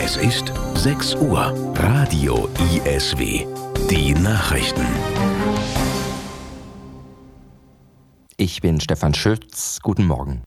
Es ist 6 Uhr. Radio ISW. Die Nachrichten. Ich bin Stefan Schütz. Guten Morgen.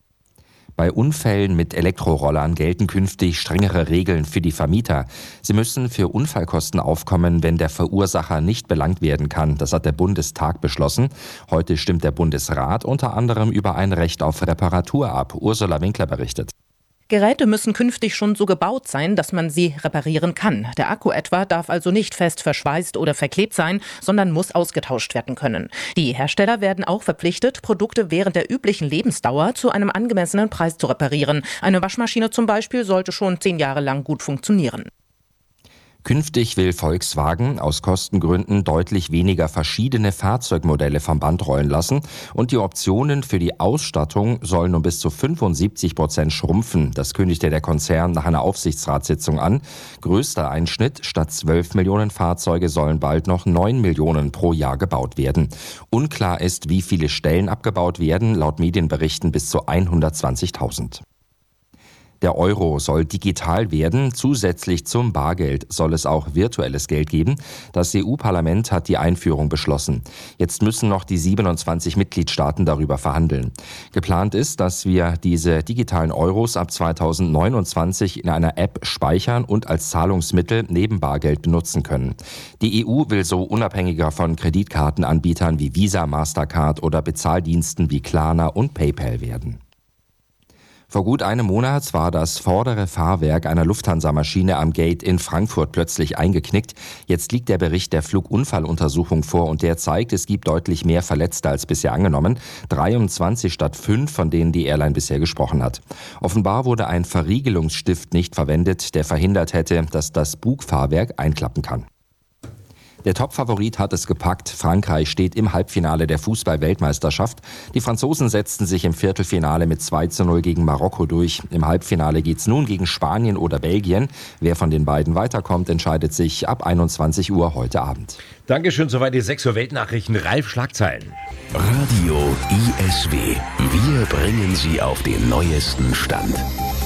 Bei Unfällen mit Elektrorollern gelten künftig strengere Regeln für die Vermieter. Sie müssen für Unfallkosten aufkommen, wenn der Verursacher nicht belangt werden kann. Das hat der Bundestag beschlossen. Heute stimmt der Bundesrat unter anderem über ein Recht auf Reparatur ab. Ursula Winkler berichtet. Geräte müssen künftig schon so gebaut sein, dass man sie reparieren kann. Der Akku etwa darf also nicht fest verschweißt oder verklebt sein, sondern muss ausgetauscht werden können. Die Hersteller werden auch verpflichtet, Produkte während der üblichen Lebensdauer zu einem angemessenen Preis zu reparieren. Eine Waschmaschine zum Beispiel sollte schon 10 Jahre lang gut funktionieren. Künftig will Volkswagen aus Kostengründen deutlich weniger verschiedene Fahrzeugmodelle vom Band rollen lassen und die Optionen für die Ausstattung sollen um bis zu 75% schrumpfen. Das kündigte der Konzern nach einer Aufsichtsratssitzung an. Größter Einschnitt: statt 12 Millionen Fahrzeuge sollen bald noch 9 Millionen pro Jahr gebaut werden. Unklar ist, wie viele Stellen abgebaut werden, laut Medienberichten bis zu 120.000. Der Euro soll digital werden. Zusätzlich zum Bargeld soll es auch virtuelles Geld geben. Das EU-Parlament hat die Einführung beschlossen. Jetzt müssen noch die 27 Mitgliedstaaten darüber verhandeln. Geplant ist, dass wir diese digitalen Euros ab 2029 in einer App speichern und als Zahlungsmittel neben Bargeld benutzen können. Die EU will so unabhängiger von Kreditkartenanbietern wie Visa, Mastercard oder Bezahldiensten wie Klarna und PayPal werden. Vor gut einem Monat war das vordere Fahrwerk einer Lufthansa-Maschine am Gate in Frankfurt plötzlich eingeknickt. Jetzt liegt der Bericht der Flugunfalluntersuchung vor und der zeigt, es gibt deutlich mehr Verletzte als bisher angenommen. 23 statt 5, von denen die Airline bisher gesprochen hat. Offenbar wurde ein Verriegelungsstift nicht verwendet, der verhindert hätte, dass das Bugfahrwerk einklappen kann. Der Topfavorit hat es gepackt. Frankreich steht im Halbfinale der Fußball-Weltmeisterschaft. Die Franzosen setzten sich im Viertelfinale mit 2:0 gegen Marokko durch. Im Halbfinale geht's nun gegen Spanien oder Belgien. Wer von den beiden weiterkommt, entscheidet sich ab 21 Uhr heute Abend. Dankeschön, soweit die 6 Uhr Weltnachrichten. Ralf, Schlagzeilen. Radio ISW. Wir bringen Sie auf den neuesten Stand.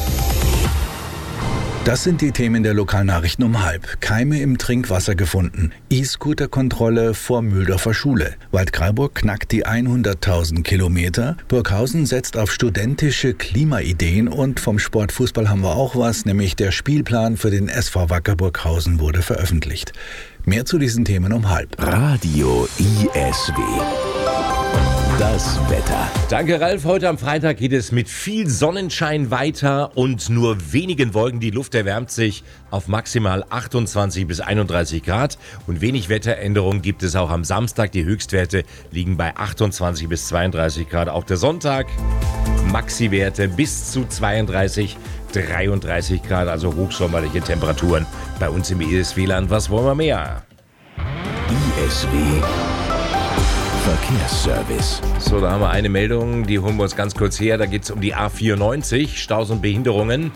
Das sind die Themen der Lokalnachrichten um 12:30. Keime im Trinkwasser gefunden. E-Scooter-Kontrolle vor Mühldorfer Schule. Waldkraiburg knackt die 100.000 Kilometer. Burghausen setzt auf studentische Klimaideen und vom Sportfußball haben wir auch was, nämlich der Spielplan für den SV Wacker Burghausen wurde veröffentlicht. Mehr zu diesen Themen um 12:30. Radio ISW. Das Wetter. Danke, Ralf. Heute am Freitag geht es mit viel Sonnenschein weiter und nur wenigen Wolken. Die Luft erwärmt sich auf maximal 28 bis 31 Grad. Und wenig Wetteränderung gibt es auch am Samstag. Die Höchstwerte liegen bei 28 bis 32 Grad. Auch der Sonntag Maxi-Werte bis zu 32, 33 Grad. Also hochsommerliche Temperaturen bei uns im ISW-Land. Was wollen wir mehr? ISW Verkehrsservice. So, da haben wir eine Meldung, die holen wir uns ganz kurz her. Da geht es um die A94, Staus und Behinderungen.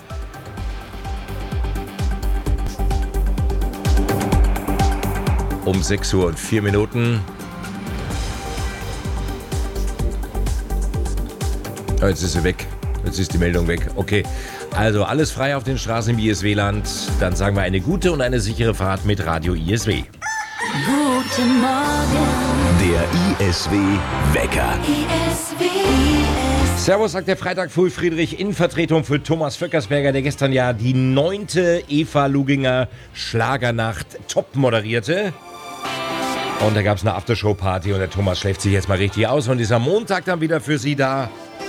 Um 6 Uhr und 4 Minuten. Oh, jetzt ist sie weg. Jetzt ist die Meldung weg. Okay, also alles frei auf den Straßen im ISW-Land. Dann sagen wir eine gute und eine sichere Fahrt mit Radio ISW. Guten Morgen. Der ISW-Wecker. Servus, sagt der Freitag-Full Friedrich in Vertretung für Thomas Vöckersberger, der gestern ja die 9. Eva Luginger Schlagernacht top moderierte. Und da gab es eine Aftershow-Party und der Thomas schläft sich jetzt mal richtig aus und ist am Montag dann wieder für Sie da.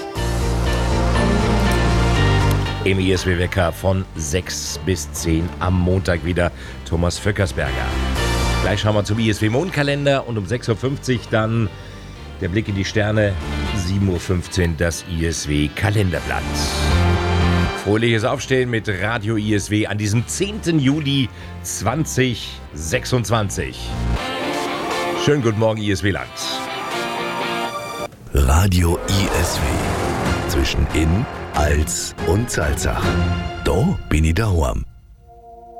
Im ISW-Wecker von 6 bis 10 am Montag wieder Thomas Vöckersberger. Gleich schauen wir zum ISW-Mondkalender und um 6.50 Uhr dann der Blick in die Sterne, 7.15 Uhr das ISW-Kalenderblatt. Fröhliches Aufstehen mit Radio ISW an diesem 10. Juli 2026. Schönen guten Morgen, ISW-Land. Radio ISW. Zwischen Inn, Als und Salzach. Da bin ich daheim.